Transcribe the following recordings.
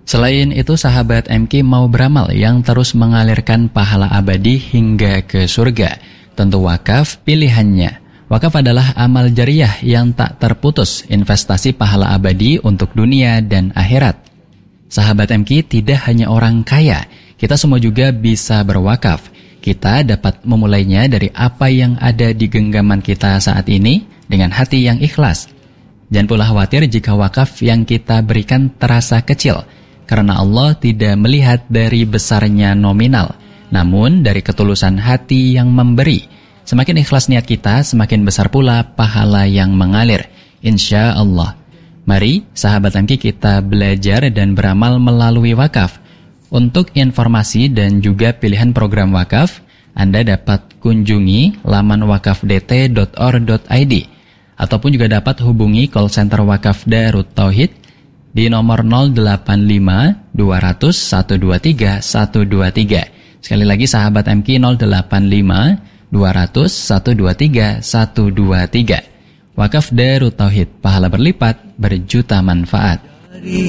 Selain itu, sahabat MK mau beramal yang terus mengalirkan pahala abadi hingga ke surga. Tentu wakaf pilihannya. Wakaf adalah amal jariyah yang tak terputus, investasi pahala abadi untuk dunia dan akhirat. Sahabat MK tidak hanya orang kaya, kita semua juga bisa berwakaf. Kita dapat memulainya dari apa yang ada di genggaman kita saat ini dengan hati yang ikhlas. Jangan pula khawatir jika wakaf yang kita berikan terasa kecil, karena Allah tidak melihat dari besarnya nominal, namun dari ketulusan hati yang memberi. Semakin ikhlas niat kita, semakin besar pula pahala yang mengalir, insya Allah. Mari, sahabat MK, kita belajar dan beramal melalui wakaf. Untuk informasi dan juga pilihan program wakaf, Anda dapat kunjungi laman wakafdt.or.id ataupun juga dapat hubungi call center wakaf Darut Tauhid di nomor 085 200 123 123. Sekali lagi sahabat MK, 085 200 123 123. Wakaf Darut Tauhid, pahala berlipat, berjuta manfaat. Dari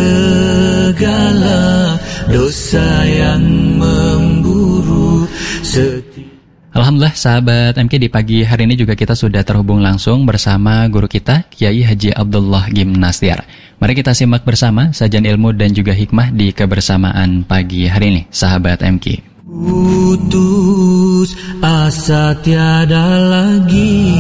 segala dosa yang memburu Alhamdulillah sahabat MK, di pagi hari ini juga kita sudah terhubung langsung bersama guru kita Kiai Haji Abdullah Gimnastiar. Mari kita simak bersama sajian ilmu dan juga hikmah di kebersamaan pagi hari ini, sahabat MK. Putus asa tiada lagi,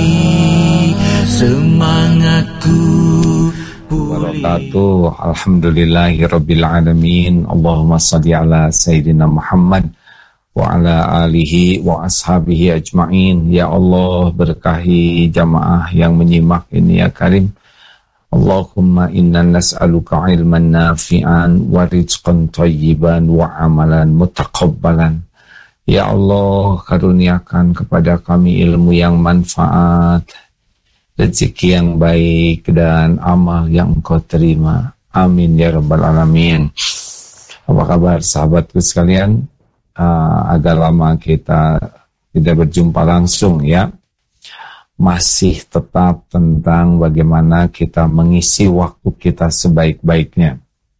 semangatku wabarakatuh. Alhamdulillahirabbil alamin. Allahumma shalli ala sayyidina Muhammad wa ala alihi wa ashabihi ajma'in. Ya Allah, berkahi jamaah yang menyimak ini ya Karim. Allahumma inna nas'aluka ilman nafi'an wa rizqan thayyiban wa amalan mutaqabbalan. Ya Allah, karuniakan kepada kami ilmu yang manfaat, rezeki yang baik, dan amal yang Engkau terima. Amin ya rabbal alamin. Apa kabar sahabatku sekalian? Agak lama kita tidak berjumpa langsung ya. Masih tetap tentang bagaimana kita mengisi waktu kita sebaik-baiknya.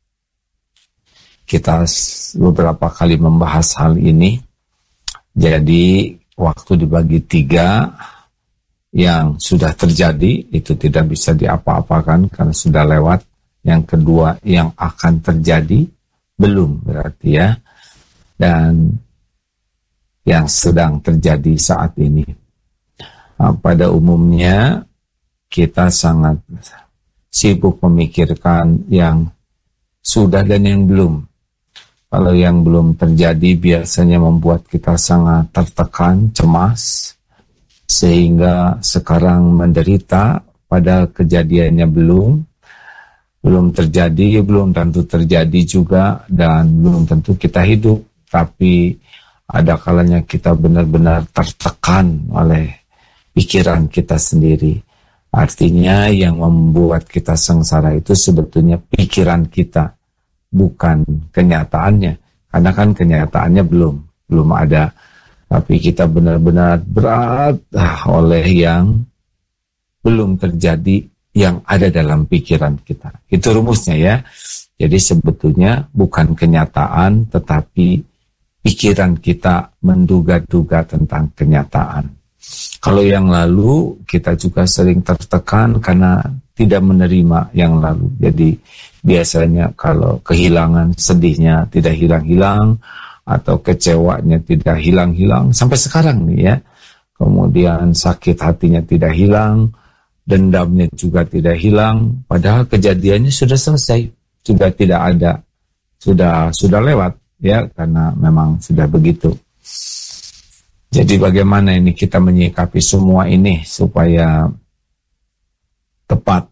Kita beberapa kali membahas hal ini. Jadi waktu dibagi 3, yang sudah terjadi itu tidak bisa diapa-apakan karena sudah lewat. Yang kedua, yang akan terjadi belum berarti ya. Dan yang sedang terjadi saat ini. Pada umumnya kita sangat sibuk memikirkan yang sudah dan yang belum. Kalau yang belum terjadi biasanya membuat kita sangat tertekan, cemas, sehingga sekarang menderita pada kejadiannya belum terjadi, belum tentu terjadi juga, dan belum tentu kita hidup. Tapi ada kalanya kita benar-benar tertekan oleh pikiran kita sendiri. Artinya yang membuat kita sengsara itu sebetulnya pikiran kita, bukan kenyataannya. Karena kan kenyataannya belum ada. Tapi kita benar-benar berat oleh yang belum terjadi, yang ada dalam pikiran kita. Itu rumusnya ya. Jadi sebetulnya bukan kenyataan, tetapi pikiran kita menduga-duga tentang kenyataan. Kalau yang lalu, kita juga sering tertekan karena tidak menerima yang lalu. Jadi biasanya kalau kehilangan, sedihnya tidak hilang-hilang, atau kecewanya tidak hilang-hilang, sampai sekarang nih ya. Kemudian sakit hatinya tidak hilang, dendamnya juga tidak hilang, padahal kejadiannya sudah selesai, sudah tidak ada, sudah lewat ya, karena memang sudah begitu. Jadi bagaimana ini kita menyikapi semua ini supaya tepat?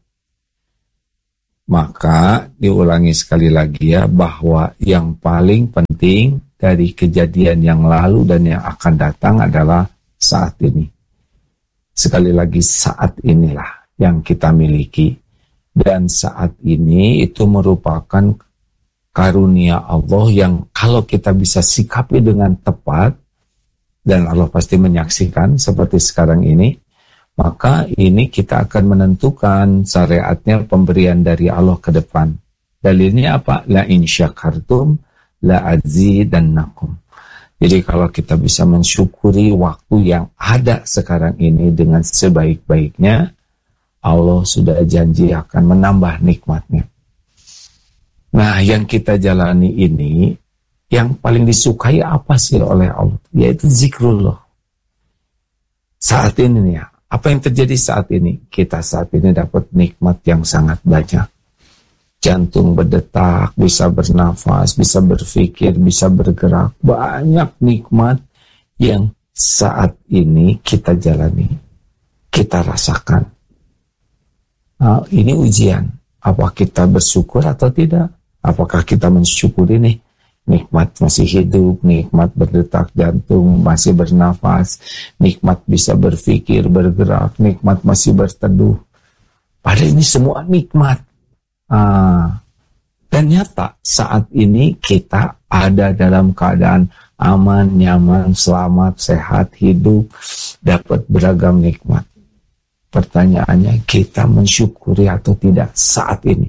Maka diulangi sekali lagi ya, bahwa yang paling penting dari kejadian yang lalu dan yang akan datang adalah saat ini. Sekali lagi, saat inilah yang kita miliki. Dan saat ini itu merupakan karunia Allah yang kalau kita bisa sikapi dengan tepat, dan Allah pasti menyaksikan seperti sekarang ini, maka ini kita akan menentukan syariatnya pemberian dari Allah ke depan. Dalilnya apa? La in syakartum la azidannakum. Jadi kalau kita bisa mensyukuri waktu yang ada sekarang ini dengan sebaik-baiknya, Allah sudah janji akan menambah nikmatnya. Nah, yang kita jalani ini, yang paling disukai apa sih oleh Allah? Yaitu zikrullah. Saat ini nih ya, apa yang terjadi saat ini? Kita saat ini dapat nikmat yang sangat banyak. Jantung berdetak, bisa bernafas, bisa berpikir, bisa bergerak. Banyak nikmat yang saat ini kita jalani, kita rasakan. Nah, ini ujian. Apa kita bersyukur atau tidak? Apakah kita mensyukuri nih? Nikmat masih hidup, nikmat berdetak jantung, masih bernafas, nikmat bisa berpikir, bergerak, nikmat masih berteduh. Padahal ini semua nikmat. Dan nyata saat ini kita ada dalam keadaan aman, nyaman, selamat, sehat, hidup, dapat beragam nikmat. Pertanyaannya, kita mensyukuri atau tidak saat ini?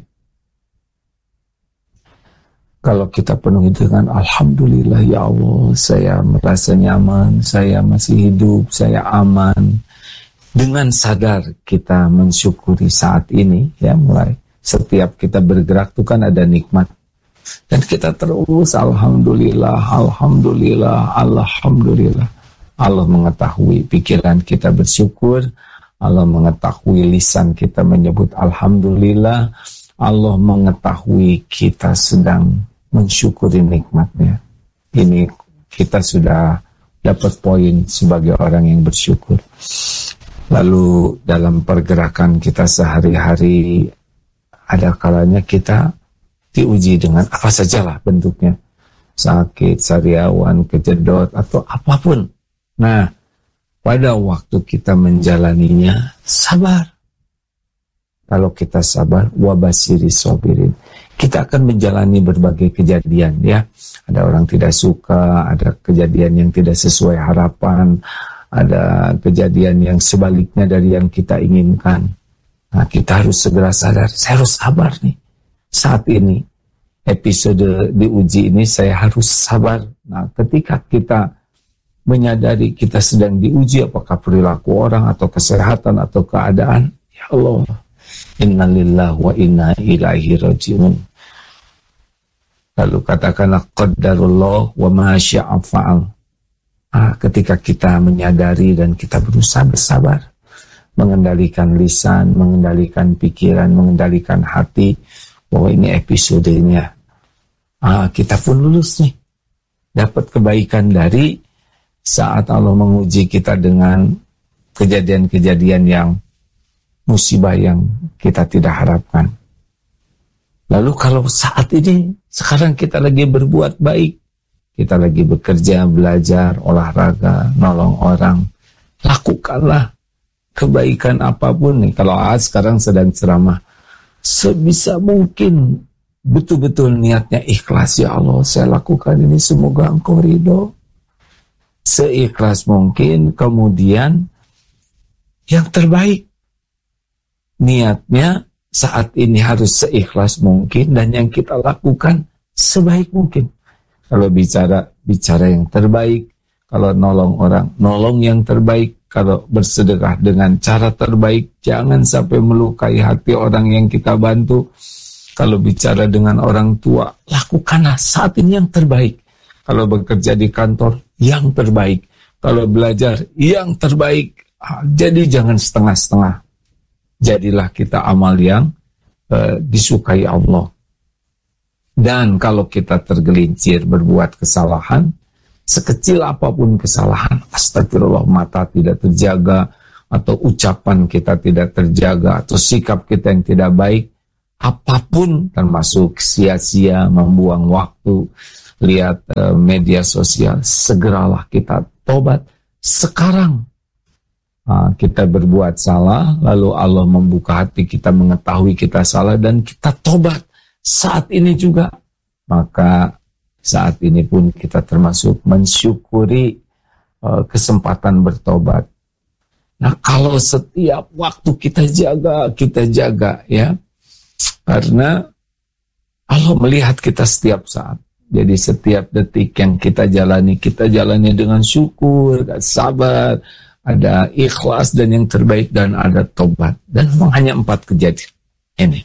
Kalau kita penuhi dengan alhamdulillah ya Allah, saya merasa nyaman, saya masih hidup, saya aman. Dengan sadar kita mensyukuri saat ini, ya mulai setiap kita bergerak itu kan ada nikmat. Dan kita terus alhamdulillah, alhamdulillah, alhamdulillah. Allah mengetahui pikiran kita bersyukur, Allah mengetahui lisan kita menyebut alhamdulillah, Allah mengetahui kita sedang mensyukuri nikmatnya. Ini kita sudah dapat poin sebagai orang yang bersyukur. Lalu dalam pergerakan kita sehari-hari, ada kalanya kita diuji dengan apa sajalah bentuknya. Sakit, sariawan, kejedot, atau apapun. Nah, pada waktu kita menjalaninya, sabar. Kalau kita sabar, wabasiri sobirin. Kita akan menjalani berbagai kejadian, ya. Ada orang tidak suka, ada kejadian yang tidak sesuai harapan, ada kejadian yang sebaliknya dari yang kita inginkan. Nah, kita harus segera sadar, saya harus sabar nih. Saat ini, episode diuji ini, saya harus sabar. Nah, ketika kita menyadari kita sedang diuji, apakah perilaku orang, atau kesehatan, atau keadaan, ya Allah, inna lillahi wa inna ilaihi raji'un. Lalu katakanlah, qadarullah wa ma syaa fa'al. Ketika kita menyadari dan kita berusaha bersabar, mengendalikan lisan, mengendalikan pikiran, mengendalikan hati, bahwa ini episodenya. Kita pun lulus nih. Dapat kebaikan dari saat Allah menguji kita dengan kejadian-kejadian yang musibah yang kita tidak harapkan. Lalu kalau saat ini, sekarang kita lagi berbuat baik, kita lagi bekerja, belajar, olahraga, nolong orang, lakukanlah kebaikan apapun nih. Kalau sekarang sedang ceramah, sebisa mungkin betul-betul niatnya ikhlas. Ya Allah, saya lakukan ini semoga Engkau ridho. Seikhlas mungkin, kemudian yang terbaik. Niatnya saat ini harus seikhlas mungkin, dan yang kita lakukan sebaik mungkin. Kalau bicara yang terbaik, kalau nolong orang, nolong yang terbaik. Kalau bersedekah dengan cara terbaik, jangan sampai melukai hati orang yang kita bantu. Kalau bicara dengan orang tua, lakukanlah saat ini yang terbaik. Kalau bekerja di kantor, yang terbaik. Kalau belajar, yang terbaik. Jadi jangan setengah-setengah. Jadilah kita amal yang disukai Allah. Dan kalau kita tergelincir berbuat kesalahan, sekecil apapun kesalahan, astagfirullah, mata tidak terjaga, atau ucapan kita tidak terjaga, atau sikap kita yang tidak baik, apapun, termasuk sia-sia, membuang waktu, lihat media sosial, segeralah kita tobat sekarang. Kita berbuat salah, lalu Allah membuka hati kita, mengetahui kita salah, dan kita tobat saat ini juga. Maka saat ini pun kita termasuk mensyukuri kesempatan bertobat. Nah, kalau setiap waktu kita jaga ya, karena Allah melihat kita setiap saat. Jadi setiap detik yang kita jalani dengan syukur, dan sabar, ada ikhlas dan yang terbaik, dan ada tobat. Dan memang hanya 4 kejadian ini.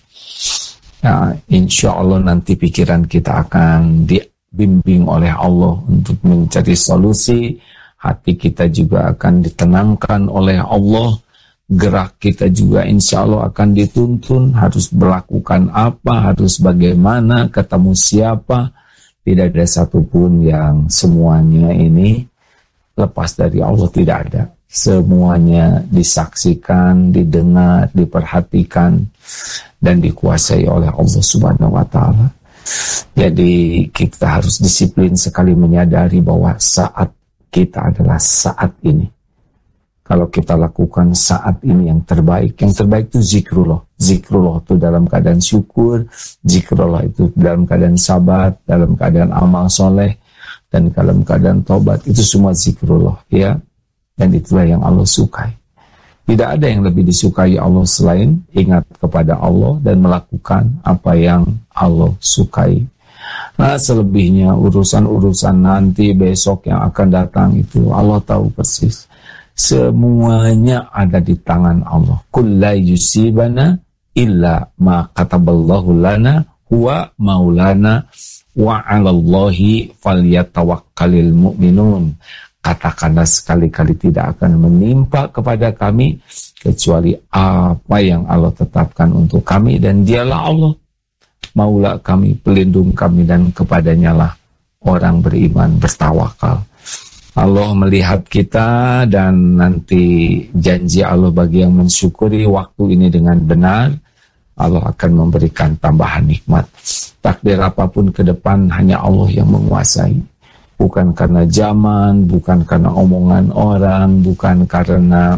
Nah, insya Allah nanti pikiran kita akan dibimbing oleh Allah untuk mencari solusi. Hati kita juga akan ditenangkan oleh Allah. Gerak kita juga insya Allah akan dituntun. Harus melakukan apa, harus bagaimana, ketemu siapa. Tidak ada satupun yang semuanya ini lepas dari Allah, tidak ada. Semuanya disaksikan, didengar, diperhatikan, dan dikuasai oleh Allah Subhanahu wa Ta'ala. Jadi kita harus disiplin sekali menyadari bahwa saat kita adalah saat ini. Kalau kita lakukan saat ini yang terbaik itu zikrullah. Zikrullah itu dalam keadaan syukur, zikrullah itu dalam keadaan sabar, dalam keadaan amal soleh, dan dalam keadaan tobat. Itu semua zikrullah, ya. Dan itulah yang Allah sukai. Tidak ada yang lebih disukai Allah selain ingat kepada Allah dan melakukan apa yang Allah sukai. Nah, selebihnya urusan-urusan nanti besok yang akan datang itu Allah tahu persis. Semuanya ada di tangan Allah. Qul la yusibana illa ma kataballahu lana huwa maulana wa 'alallahi falyatawakkalul mu'minun. Katakanlah sekali-kali tidak akan menimpa kepada kami kecuali apa yang Allah tetapkan untuk kami, dan dialah Allah maula kami, pelindung kami, dan kepadanya lah orang beriman bertawakal. Allah melihat kita, dan nanti janji Allah bagi yang mensyukuri waktu ini dengan benar, Allah akan memberikan tambahan nikmat. Takdir apapun ke depan hanya Allah yang menguasai. Bukan karena zaman, bukan karena omongan orang, bukan karena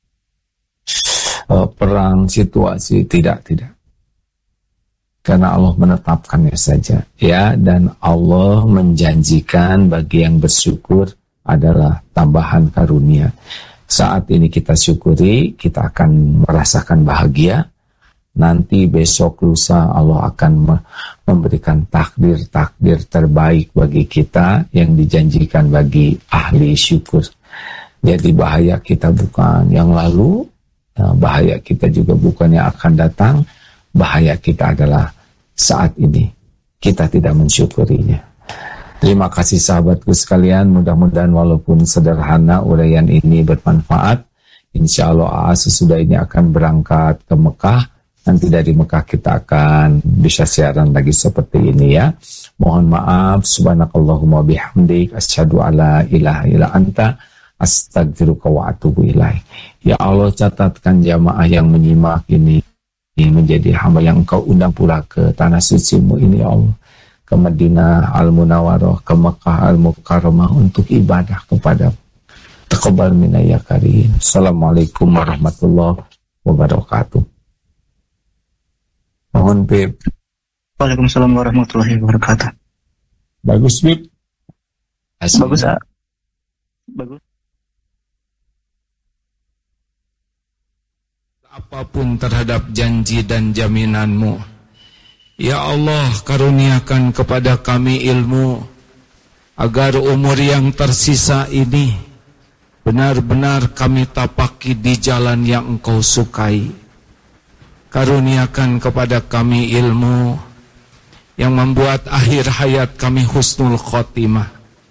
perang, situasi, tidak. Karena Allah menetapkannya saja, ya. Dan Allah menjanjikan bagi yang bersyukur adalah tambahan karunia. Saat ini kita syukuri, kita akan merasakan bahagia. Nanti besok lusa Allah akan memberikan takdir terbaik bagi kita yang dijanjikan bagi ahli syukur. Jadi bahaya kita bukan yang lalu, bahaya kita juga bukan yang akan datang. Bahaya kita adalah saat ini kita tidak mensyukurinya. Terima kasih sahabatku sekalian, mudah-mudahan walaupun sederhana uraian ini bermanfaat. Insya Allah sesudah ini akan berangkat ke Mekah. Nanti dari Mekah kita akan bisa siaran lagi seperti ini, ya. Mohon maaf, subhanakallahumma bihamdik, asyhadu alla ilaha illa anta, astaghfiruka wa atubu ilaik. Ya Allah, catatkan jamaah yang menyimak ini menjadi hamba yang Engkau undang pula ke tanah suci-Mu ini, ya Allah. Ke Madinah Al-Munawwarah, ke Mekah Al-Mukarramah untuk ibadah kepada Taqabbal minna ya karim. Assalamualaikum warahmatullahi wabarakatuh. Mohon Bib. Waalaikumsalam warahmatullahi wabarakatuh. Bagus Bib. Bagus, bagus. Apapun terhadap janji dan jaminan-Mu, ya Allah, karuniakan kepada kami ilmu agar umur yang tersisa ini benar-benar kami tapaki di jalan yang Engkau sukai. Karuniakan kepada kami ilmu yang membuat akhir hayat kami husnul khotimah.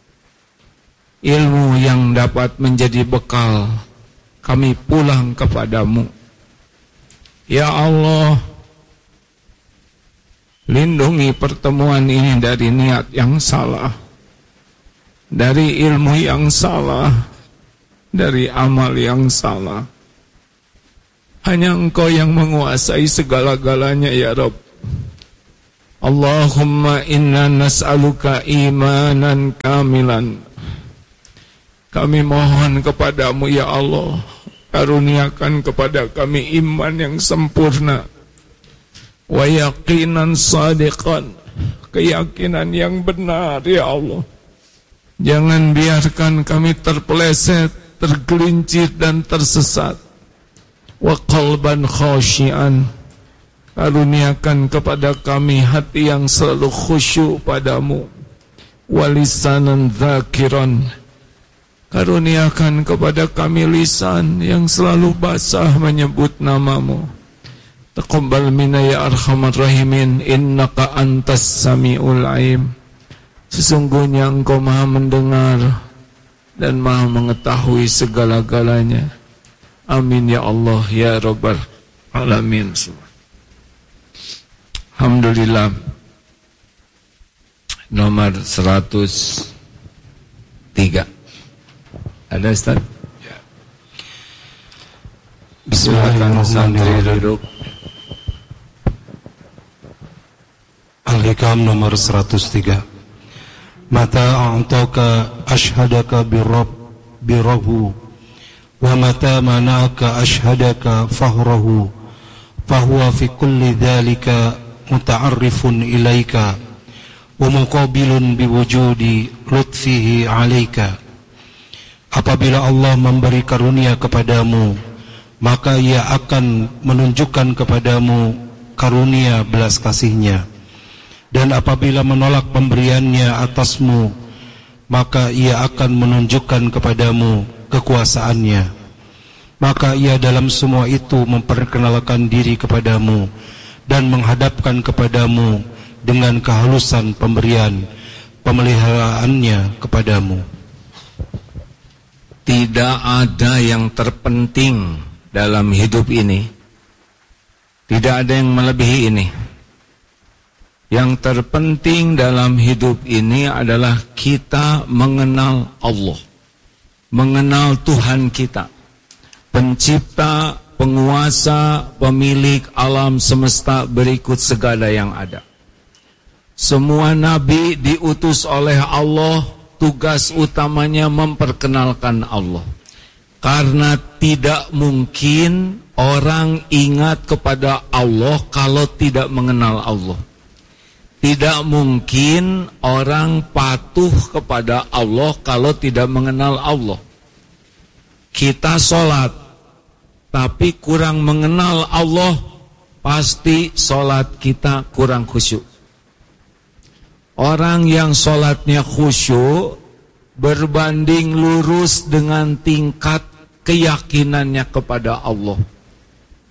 Ilmu yang dapat menjadi bekal kami pulang kepadamu. Ya Allah, lindungi pertemuan ini dari niat yang salah, dari ilmu yang salah, dari amal yang salah. Hanya Engkau yang menguasai segala-galanya, ya Rabb. Allahumma inna nas'aluka imanan kamilan. Kami mohon kepadamu, ya Allah, karuniakan kepada kami iman yang sempurna, wa yaqinan sadiqan, keyakinan yang benar, ya Allah. Jangan biarkan kami terpeleset, tergelincir dan tersesat. Wa qalban khashian, Karuniakan kepada kami hati yang selalu khusyuk padamu, walisanan dzakiran. Karuniakan kepada kami lisan yang selalu basah menyebut namamu. Taqabbal minna ya arhamar rahimin, innaka antas samiul alim. Sesungguhnya engkau maha mendengar dan maha mengetahui segala-galanya. Amin ya Allah ya Rabbal alamin. Alhamdulillah. Nomor 103. Ada Ustaz? Ya. Bismillahirrahmanirrahim. Al-Hikam nomor 103. Mata a'taka ashhadaka birahu wa mata manaka ashhadaka fahrahu fahuwa fi kulli dhalika muta'arrifun ilaika wa muqabilun biwujudi lutfihi alaika. Apabila Allah memberi karunia kepadamu, maka ia akan menunjukkan kepadamu karunia belas kasihnya. Dan apabila menolak pemberiannya atasmu, maka ia akan menunjukkan kepadamu kekuasaannya. Maka ia dalam semua itu memperkenalkan diri kepadamu dan menghadapkan kepadamu dengan kehalusan pemberian pemeliharaannya kepadamu. Tidak ada yang terpenting dalam hidup ini. Tidak ada yang melebihi ini. Yang terpenting dalam hidup ini adalah kita mengenal Allah, mengenal Tuhan kita, pencipta, penguasa, pemilik alam semesta berikut segala yang ada. Semua nabi diutus oleh Allah, tugas utamanya memperkenalkan Allah. Karena tidak mungkin orang ingat kepada Allah kalau tidak mengenal Allah. Tidak mungkin orang patuh kepada Allah kalau tidak mengenal Allah. Kita sholat, tapi kurang mengenal Allah, pasti sholat kita kurang khusyuk. Orang yang sholatnya khusyuk berbanding lurus dengan tingkat keyakinannya kepada Allah.